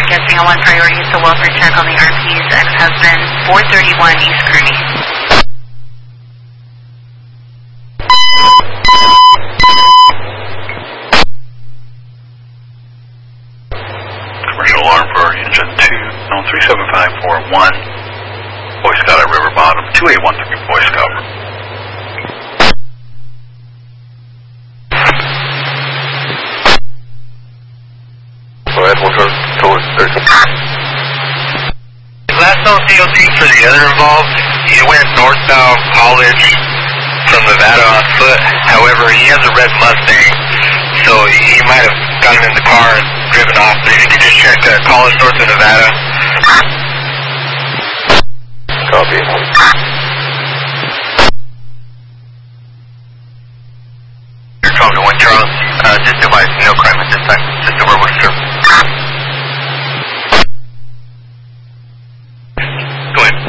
Guessing on 1 priority is the welfare check on the RP's ex-husband, 431 East Kearney. Commercial alarm for engine 37541, Boy Scout at River Bottom, 2813 Boy Scout. Go ahead, we'll go towards 13. Last known COT for the other involved, he went northbound College from Nevada on foot. However, he has a red Mustang, so he might have gotten in the car and driven off. But if you could just check College north of Nevada. Copy. You're talking to 1 Charles. Just advise no crime at this time. Just over Worcester. Go ahead.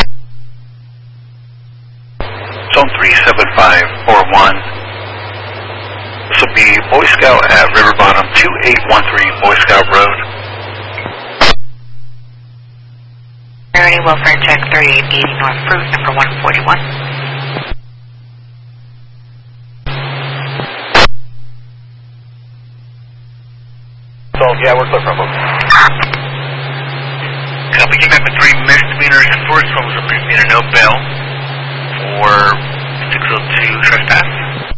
Zone 37541. This will be Boy Scout at River Bottom, 2813 Boy Scout Road. Priority welfare check 3880 North Fruit, number 141. So, yeah, we're clear from them. We came back with 3 misdemeanors. First one was a misdemeanor, no bail, for 602 trespass.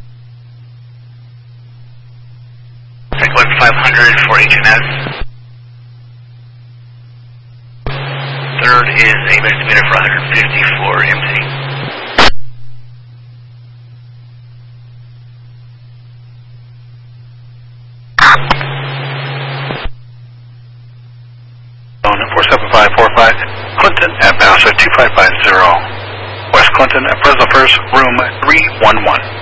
Second one, 500 for H&S. Third is a misdemeanor for 150 for MC. Zone 47545, Clinton at Bowser 2550, West Clinton at Fresno First, room 311.